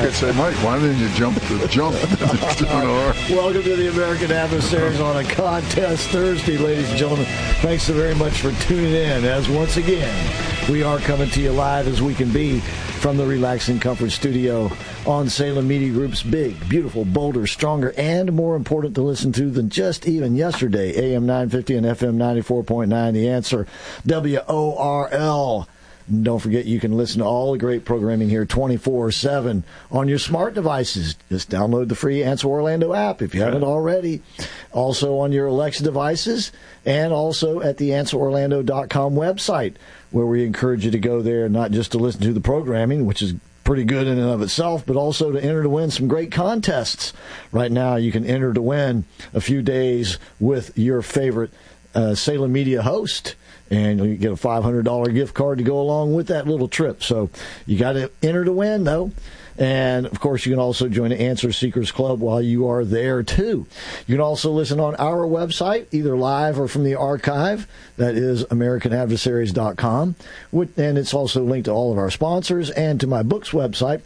could say, Mike, why didn't you jump the jump? Welcome to the American Adversaries on a Contest Thursday, ladies and gentlemen. Thanks so very much for tuning in, as once again, we are coming to you live as we can be from the Relaxing Comfort Studio on Salem Media Group's big, beautiful, bolder, stronger, and more important to listen to than just even yesterday, AM 950 and FM 94.9, The Answer, WORL. Don't forget, you can listen to all the great programming here 24/7 on your smart devices. Just download the free Answer Orlando app if you haven't already. Also on your Alexa devices, and also at the AnswerOrlando.com website, where we encourage you to go there, not just to listen to the programming, which is pretty good in and of itself, but also to enter to win some great contests. Right now, you can enter to win a few days with your favorite Salem Media host, and you get a $500 gift card to go along with that little trip. So you got to enter to win, though. And, of course, you can also join the Answer Seekers Club while you are there, too. You can also listen on our website, either live or from the archive. That is AmericanAdversaries.com. And it's also linked to all of our sponsors and to my book's website,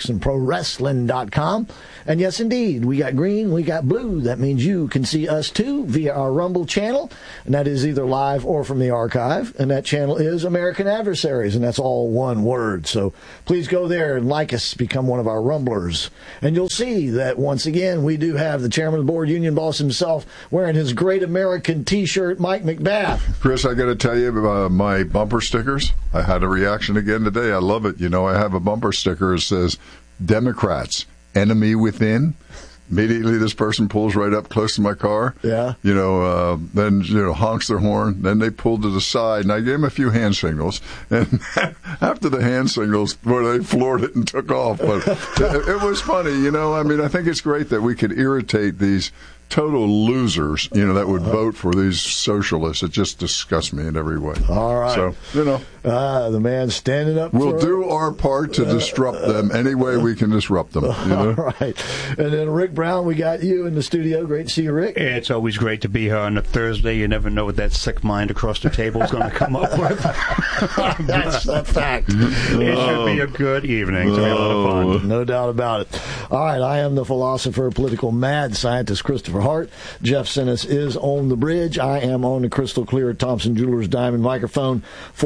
PoliticsandProWrestling.com. And, yes, indeed, we got green, we got blue. That means you can see us, too, via our Rumble channel. And that is either live or from the archive. And that channel is American Adversaries. And that's all one word. So please go there and like us, become one of our Rumblers. And you'll see that, once again, we do have the chairman of the board, Union Boss himself, wearing his Great American T-shirt, Mike McBath. Chris, I got to tell you about my bumper stickers. I had a reaction again today. I love it. You know, I have a bumper sticker that says, Democrats, enemy within. Immediately, this person pulls right up close to my car. Yeah. Then honks their horn. Then they pulled to the side, and I gave them a few hand signals. And after the hand signals, they floored it and took off. But it was funny, I think it's great that we could irritate these total losers, that would vote for these socialists. It just disgusts me in every way. All right. So, the man standing up. We'll do our part to disrupt them any way we can disrupt them. All right. And then, Rick Brown, we got you in the studio. Great to see you, Rick. It's always great to be here on a Thursday. You never know what that sick mind across the table is going to come up with. That's a fact. It should be a good evening. It's going to be a lot of fun. No doubt about it. All right. I am the philosopher, political mad scientist, Christopher Hart. Jeff Sinis is on the bridge. I am on the crystal clear Thompson Jewelers Diamond microphone.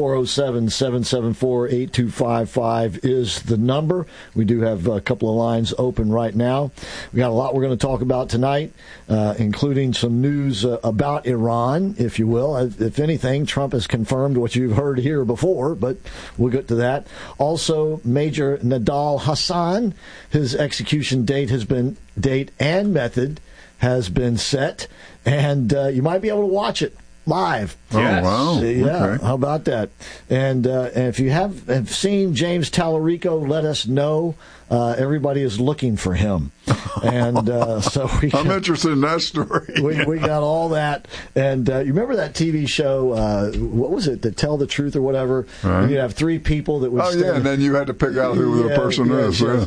407-774-8255 is the number. We do have a couple of lines open right now. We got a lot we're going to talk about tonight, including some news about Iran, if you will. If anything, Trump has confirmed what you've heard here before, but we'll get to that. Also, Major Nidal Hasan, his execution date and method has been set, and you might be able to watch it live. Yes. Oh, wow. Yeah, okay. How about that? And if you have seen James Tallarico, let us know. Everybody is looking for him. And so I'm interested in that story. we got all that. And you remember that TV show, what was it, The Tell the Truth or whatever? Right. And you'd have three people that would stand. Yeah, and then you had to pick out who the person is. Yes.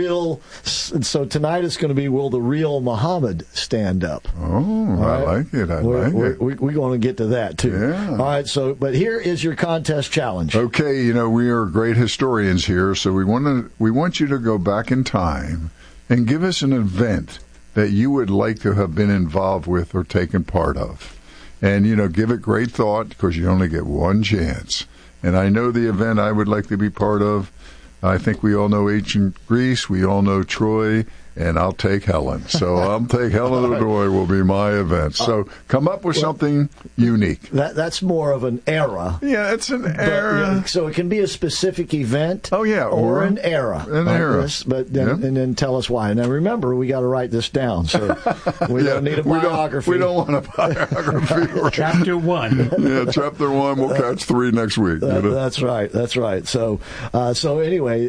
So tonight it's going to be, will the real Muhammad stand up? Oh, right? I like it. We're going to get to that, too. Yeah. All right, but here is your contest challenge. Okay, we are great historians here, so we want you to go back in time and give us an event that you would like to have been involved with or taken part of. And, give it great thought, because you only get one chance. And I know the event I would like to be part of. I think we all know ancient Greece. We all know Troy. And I'll take Helen. So I'll take Helen of Troy will be my event. So come up with something unique. That's more of an era. Yeah, it's an era. Yeah, so it can be a specific event. Oh, yeah. Or an era. An era. And then tell us why. Now, remember, we got to write this down. So we don't need a biography. We don't want a biography. Chapter 1. Yeah, Chapter 1. We'll catch 3 next week. That's right. That's right. So anyway,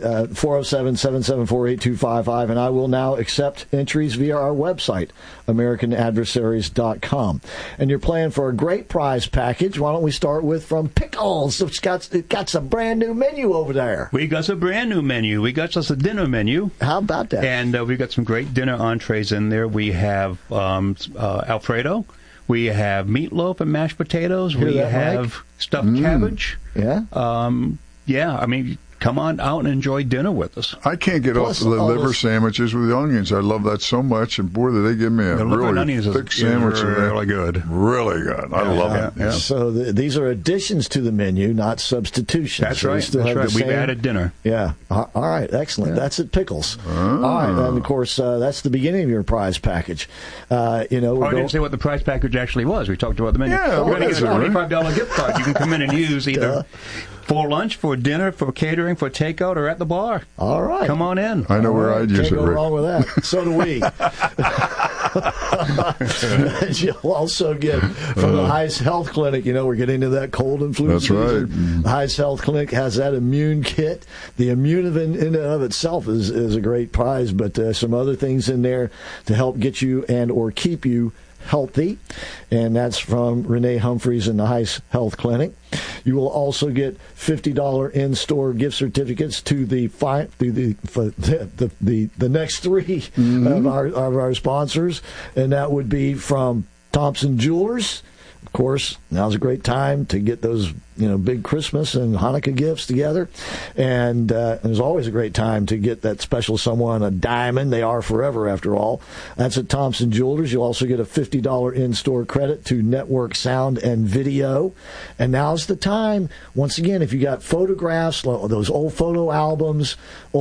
407-774-8255. And I will now accept entries via our website, AmericanAdversaries.com. And you're playing for a great prize package. Why don't we start with from Pickles? It's got some brand new menu over there. We got a brand new menu. We got us a dinner menu. How about that? And we got some great dinner entrees in there. We have Alfredo. We have meatloaf and mashed potatoes. We have stuffed cabbage. Yeah. come on out and enjoy dinner with us. I can't get off the liver sandwiches with the onions. I love that so much, and boy, do they give me a really thick sandwich. Really good. Really good. I love it. Yeah. So these are additions to the menu, not substitutions. That's right. We've added dinner. Yeah. All right. Excellent. That's at Pickles. All right. And, of course, that's the beginning of your prize package. I didn't say what the prize package actually was. We talked about the menu. Yeah. You're going to get a $25 gift card. You can come in and use either for lunch, for dinner, for catering, for takeout, or at the bar. All right. Come on in. I know where I'd use it, Rick. Can't go wrong with that. So do we. You'll also get from the Heist Health Clinic, we're getting into that cold and flu season. That's right. The Heist Health Clinic has that immune kit. The immune in and of itself is a great prize, but some other things in there to help get you and or keep you healthy, and that's from Renee Humphreys in the Heist Health Clinic. You will also get $50 in-store gift certificates to the next three of our sponsors, and that would be from Thompson Jewelers. Of course, now's a great time to get those big Christmas and Hanukkah gifts together, and there's always a great time to get that special someone a diamond. They are forever, after all. That's at Thompson Jewelers. You'll also get a $50 in-store credit to Network Sound and Video. And now's the time, once again, if you got photographs, those old photo albums,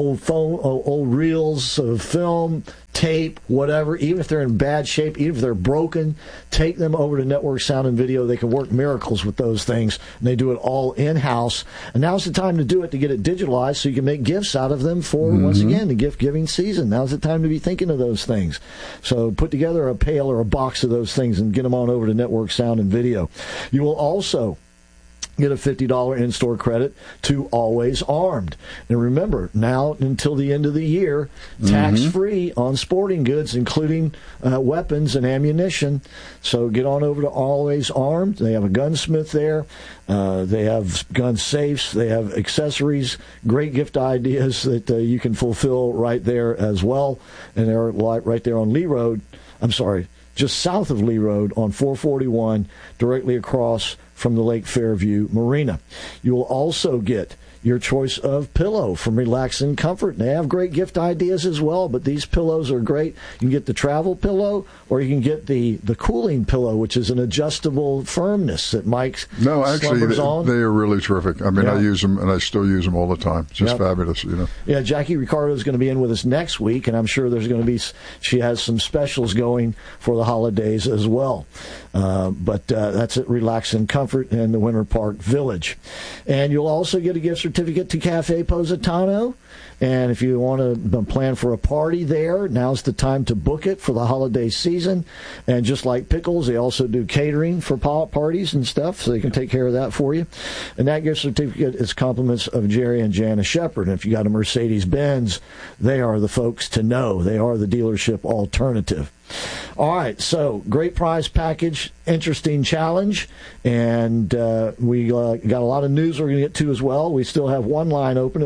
old reels of film, tape, whatever, even if they're in bad shape, even if they're broken, take them over to Network Sound and Video. They can work miracles with those things, and they do it all in-house. And now's the time to do it, to get it digitalized so you can make gifts out of them for, once again, the gift-giving season. Now's the time to be thinking of those things. So put together a pail or a box of those things and get them on over to Network Sound and Video. You will also get a $50 in-store credit to Always Armed. And remember, now until the end of the year, tax-free on sporting goods, including weapons and ammunition. So get on over to Always Armed. They have a gunsmith there. They have gun safes. They have accessories, great gift ideas that you can fulfill right there as well. And they're right there on Lee Road. I'm sorry, just south of Lee Road on 441, directly across from the Lake Fairview Marina. You will also get your choice of pillow from Relax and Comfort. They have great gift ideas as well, but these pillows are great. You can get the travel pillow, or you can get the cooling pillow, which is an adjustable firmness that Mike slumbers on. They are really terrific. I mean, I use them, and I still use them all the time. It's just fabulous, Yeah, Jackie Ricardo is going to be in with us next week, and I'm sure there's going to be, she has some specials going for the holidays as well. But that's at Relax and Comfort in the Winter Park Village. And you'll also get a gift certificate to Cafe Positano. And if you want to plan for a party there, now's the time to book it for the holiday season. And just like Pickles, they also do catering for parties and stuff, so they can take care of that for you. And that gift certificate is compliments of Jerry and Janice Shepard. And if you got a Mercedes-Benz, they are the folks to know. They are the dealership alternative. All right, so great prize package, interesting challenge, and we got a lot of news we're going to get to as well. We still have one line open at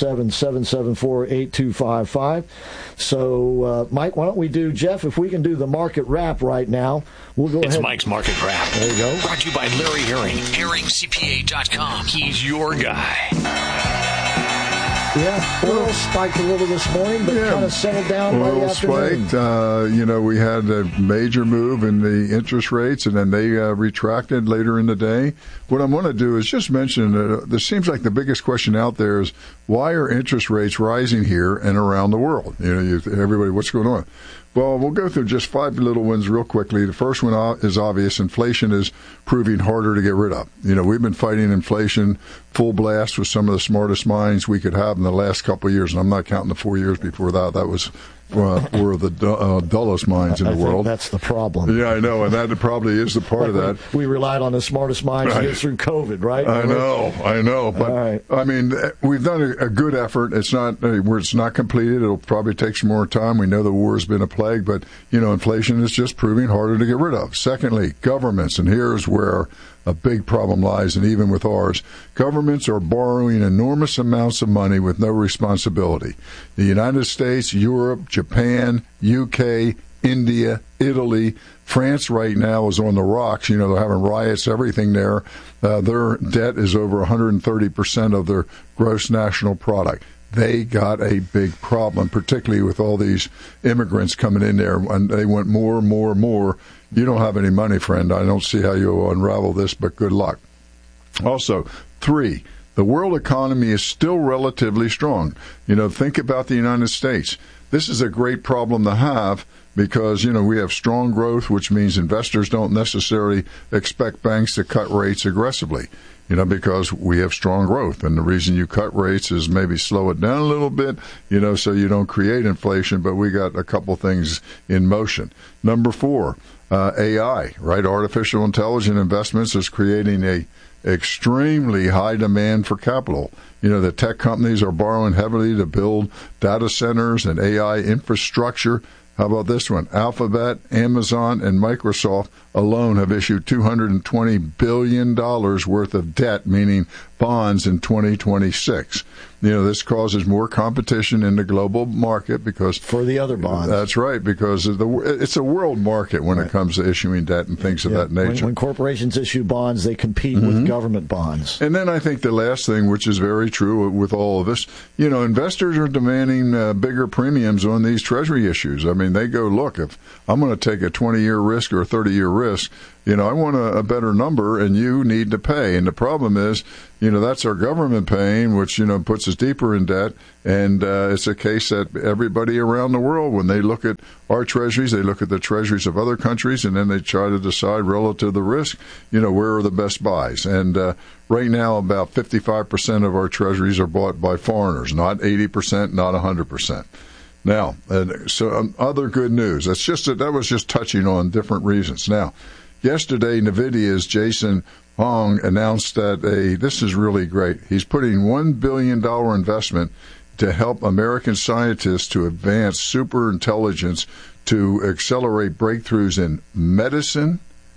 407-774-8255. So, Mike, why don't we do, Jeff, if we can do the market wrap right now, we'll go ahead. It's Mike's Market Wrap. There you go. Brought to you by Larry Herring, HerringCPA.com. He's your guy. Yeah, oil spiked a little this morning, but kind of settled down by the afternoon. Spiked. We had a major move in the interest rates, and then they retracted later in the day. What I'm going to do is just mention, there seems like the biggest question out there is, why are interest rates rising here and around the world? Everybody, what's going on? Well, we'll go through just 5 little ones real quickly. The first one is obvious. Inflation is proving harder to get rid of. We've been fighting inflation full blast with some of the smartest minds we could have in the last couple of years, and I'm not counting the 4 years before that. That was were the dullest minds in the world. That's the problem. Yeah, I know, and that probably is the part of that. We relied on the smartest minds to get through COVID, right? I know. But, right. I mean, we've done a good effort. It's not completed. It'll probably take some more time. We know the war has been a plague, but, inflation is just proving harder to get rid of. Secondly, governments, and here's where a big problem lies, and even with ours. Governments are borrowing enormous amounts of money with no responsibility. The United States, Europe, Japan, UK, India, Italy. France right now is on the rocks. They're having riots, everything there. Their debt is over 130% of their gross national product. They got a big problem, particularly with all these immigrants coming in there, and they want more. You don't have any money, friend. I don't see how you'll unravel this, but good luck. Also, 3, the world economy is still relatively strong. Think about the United States. This is a great problem to have because, we have strong growth, which means investors don't necessarily expect banks to cut rates aggressively, because we have strong growth. And the reason you cut rates is maybe slow it down a little bit, so you don't create inflation. But we got a couple things in motion. Number 4, AI, right? Artificial intelligence investments is creating a extremely high demand for capital. The tech companies are borrowing heavily to build data centers and AI infrastructure. How about this one? Alphabet, Amazon, and Microsoft alone have issued $220 billion worth of debt, meaning bonds, in 2026. This causes more competition in the global market because... For the other bonds. That's right, because it's a world market when it comes to issuing debt and things of that nature. When corporations issue bonds, they compete with government bonds. And then I think the last thing, which is very true with all of us, investors are demanding bigger premiums on these Treasury issues. I mean, they go, look, if I'm going to take a 20-year risk or a 30-year risk, I want a better number, and you need to pay. And the problem is, that's our government paying, which, puts us deeper in debt. And it's a case that everybody around the world, when they look at our treasuries, they look at the treasuries of other countries, and then they try to decide relative to the risk, where are the best buys. And right now, about 55% of our treasuries are bought by foreigners, not 80%, not 100%. Now, other good news. That was just touching on different reasons. Now, yesterday, NVIDIA's Jensen Huang announced that this is really great. He's putting $1 billion investment to help American scientists to advance superintelligence to accelerate breakthroughs in medicine,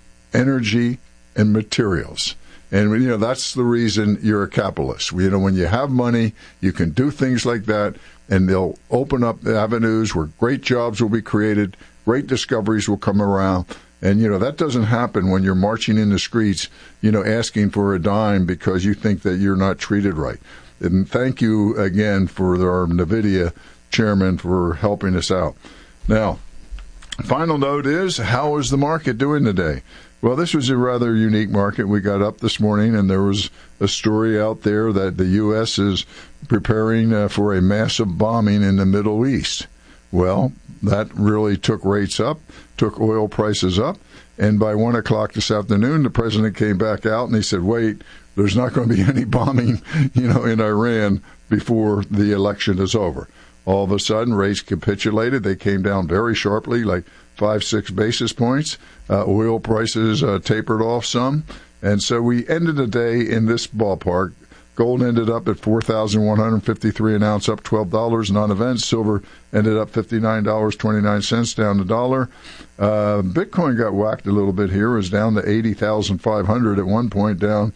energy, and materials. And, that's the reason you're a capitalist. When you have money, you can do things like that, and they'll open up avenues where great jobs will be created, great discoveries will come around. And, that doesn't happen when you're marching in the streets, asking for a dime because you think that you're not treated right. And thank you again for our NVIDIA chairman for helping us out. Now, final note is, how is the market doing today? Well, this was a rather unique market. We got up this morning, and there was a story out there that the U.S. is preparing for a massive bombing in the Middle East. Well, that really took rates up, took oil prices up, and by 1 o'clock this afternoon, the president came back out and he said, wait, there's not going to be any bombing, in Iran before the election is over. All of a sudden, rates capitulated. They came down very sharply, like 5-6 basis points. Oil prices tapered off some. And so we ended the day in this ballpark. Gold ended up at $4,153 an ounce, up $12 non-event. Silver ended up $59.29, down $1. Bitcoin got whacked a little bit here. It was down to 80,500 at one point, down,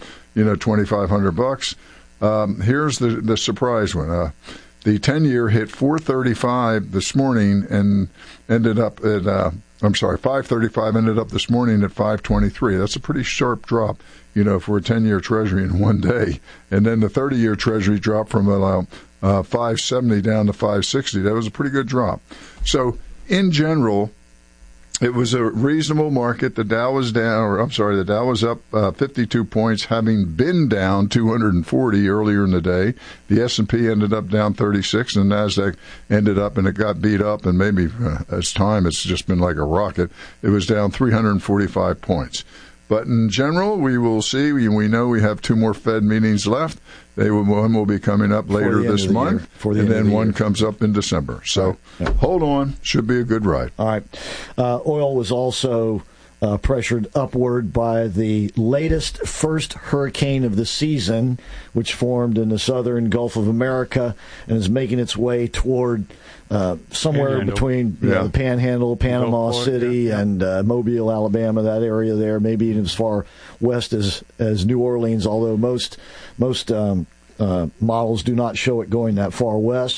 $2,500. Here's the surprise one. The 10-year hit 435 this morning and ended up at 535 ended up this morning at 523. That's a pretty sharp drop, for a 10-year Treasury in one day. And then the 30-year Treasury dropped from 570 down to 560. That was a pretty good drop. So, in general, it was a reasonable market. The Dow was the Dow was up 52 points, having been down 240 earlier in the day. The S&P ended up down 36, and the NASDAQ ended up, and it got beat up, and maybe it's just been like a rocket. It was down 345 points. But in general, we will see. We know we have 2 more Fed meetings left. One will be coming up later this month, and then one comes up in December. So hold on. Should be a good ride. All right. Oil was also pressured upward by the latest first hurricane of the season, which formed in the southern Gulf of America and is making its way toward somewhere between the Panhandle, Panama City, and Mobile, Alabama, that area there, maybe even as far west as New Orleans, although most models do not show it going that far west.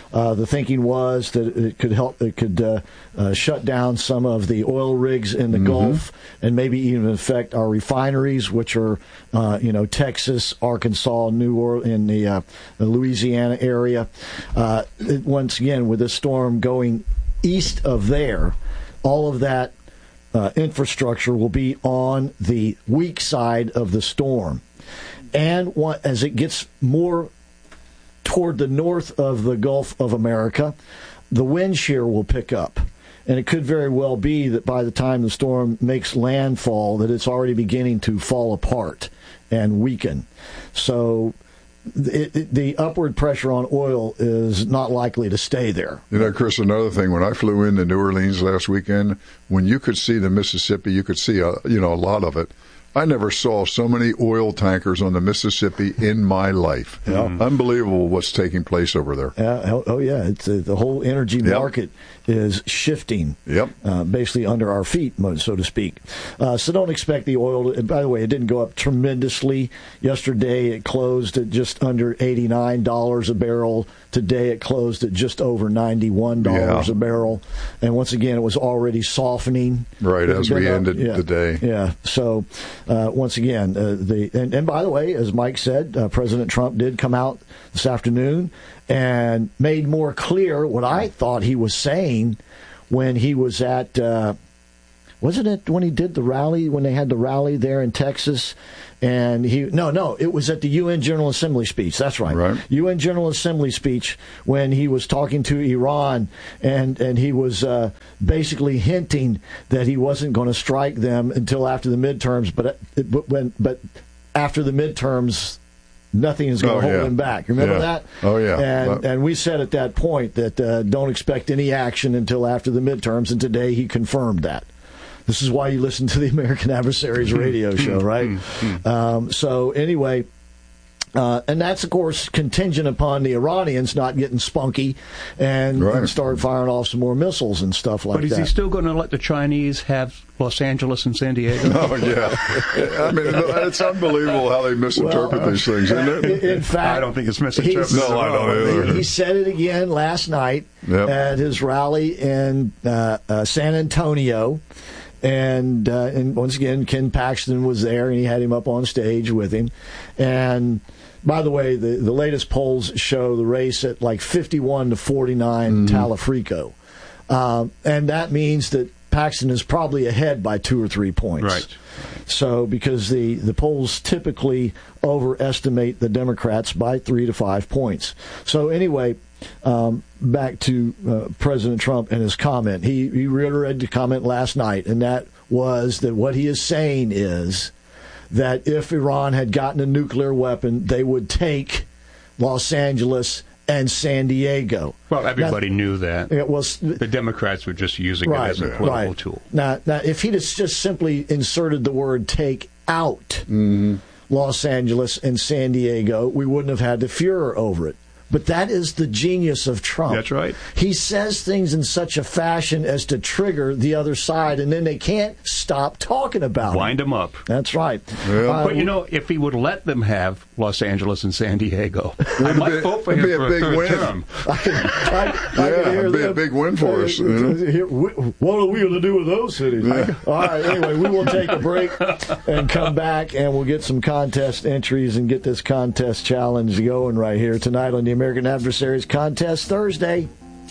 The thinking was that it could help. It could shut down some of the oil rigs in the Gulf, and maybe even affect our refineries, which are, Texas, Arkansas, New Orleans, in the Louisiana area. Once again, with this storm going east of there, all of that infrastructure will be on the weak side of the storm. And as it gets more toward the north of the Gulf of America, the wind shear will pick up. And it could very well be that by the time the storm makes landfall, that it's already beginning to fall apart and weaken. So the upward pressure on oil is not likely to stay there. Chris, another thing, when I flew into New Orleans last weekend, when you could see the Mississippi, you could see a lot of it. I never saw so many oil tankers on the Mississippi in my life. Yeah. Unbelievable what's taking place over there. Yeah. It's the whole energy market is shifting, basically under our feet, so to speak. So don't expect the oil to, by the way, it didn't go up tremendously. Yesterday it closed at just under $89 a barrel. Today it closed at just over $91 a barrel. And once again, it was already softening. Right, as we ended the day. Yeah. So once again, and by the way, as Mike said, President Trump did come out this afternoon and made more clear what I thought he was saying when he was at, wasn't it when he did the rally, when they had the rally there in Texas? And it was at the UN General Assembly speech. That's right. UN General Assembly speech when he was talking to Iran, and he was basically hinting that he wasn't going to strike them until after the midterms. But after the midterms, nothing is going to hold him back. Remember that? Oh, yeah. And we said at that point that don't expect any action until after the midterms, and today he confirmed that. This is why you listen to the American Adversaries radio show, right? So anyway, and that's, of course, contingent upon the Iranians not getting spunky and start firing off some more missiles and stuff like that. But is he still going to let the Chinese have Los Angeles and San Diego? Oh, yeah. I mean, it's unbelievable how they misinterpret these things, isn't it? In fact, I don't think it's misinterpreted. No, I don't either. He said it again last night at his rally in San Antonio. And once again, Ken Paxton was there, and he had him up on stage with him. And by the way, the latest polls show the race at like 51-49 Talafrico. And that means that Paxton is probably ahead by 2 or 3 points. Right. So because the polls typically overestimate the Democrats by 3 to 5 points. So anyway, back to President Trump and his comment. He reiterated the comment last night, and that was that what he is saying is that if Iran had gotten a nuclear weapon, they would take Los Angeles and San Diego. Well, everybody knew that. It was the Democrats were just using it as a political tool. Now, if he'd have just simply inserted the word "take out" Los Angeles and San Diego, we wouldn't have had the furor over it. But that is the genius of Trump. That's right. He says things in such a fashion as to trigger the other side, and then they can't stop talking about it. Wind them up. That's right. Yeah. But, if he would let them have Los Angeles and San Diego, I might vote for him for a third term. It'd be a big win for us. What are we going to do with those cities? All right, anyway, we will take a break and come back, and we'll get some contest entries and get this contest challenge going right here tonight on the American Adversaries Contest Thursday.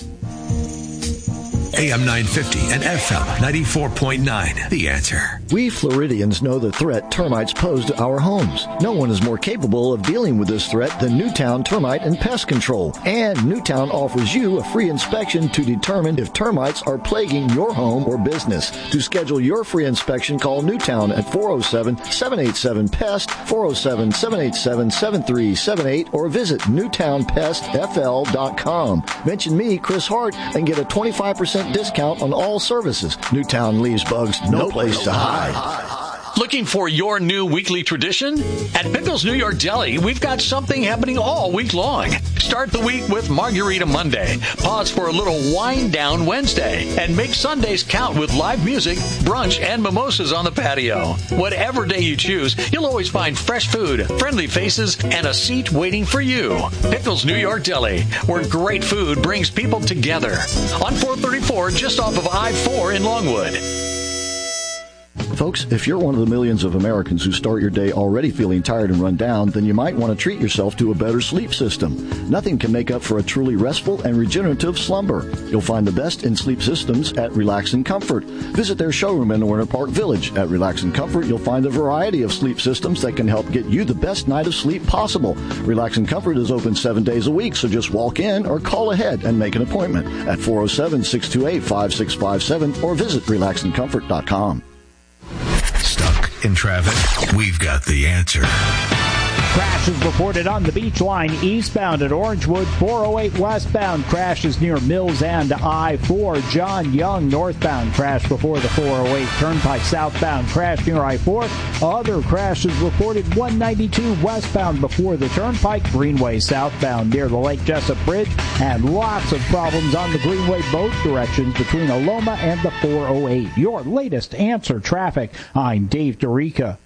AM 950 and FM 94.9. The Answer. We Floridians know the threat termites pose to our homes. No one is more capable of dealing with this threat than Newtown Termite and Pest Control. And Newtown offers you a free inspection to determine if termites are plaguing your home or business. To schedule your free inspection, call Newtown at 407-787-PEST, 407-787-7378, or visit NewtownPestFL.com. Mention me, Chris Hart, and get a 25% discount on all services. Newtown leaves bugs no place to hide. Looking for your new weekly tradition? At Pickles New York Deli, we've got something happening all week long. Start the week with Margarita Monday, pause for a little wind down Wednesday, and make Sundays count with live music, brunch, and mimosas on the patio. Whatever day you choose, you'll always find fresh food, friendly faces, and a seat waiting for you. Pickles New York Deli, where great food brings people together. On 434, just off of I-4 in Longwood. Folks, if you're one of the millions of Americans who start your day already feeling tired and run down, then you might want to treat yourself to a better sleep system. Nothing can make up for a truly restful and regenerative slumber. You'll find the best in sleep systems at Relax and Comfort. Visit their showroom in Warner Park Village. At Relax and Comfort, you'll find a variety of sleep systems that can help get you the best night of sleep possible. Relax and Comfort is open 7 days a week, so just walk in or call ahead and make an appointment at 407-628-5657 or visit relaxandcomfort.com. Stuck in traffic? We've got the answer. Crash is reported on the Beach Line eastbound at Orangewood. 408 westbound crashes near Mills and I-4. John Young northbound crash before the 408 Turnpike. Southbound crash near I-4. Other crashes reported 192 westbound before the Turnpike. Greenway southbound near the Lake Jessup Bridge. And lots of problems on the Greenway both directions between Aloma and the 408. Your latest answer traffic. I'm Dave DeRica.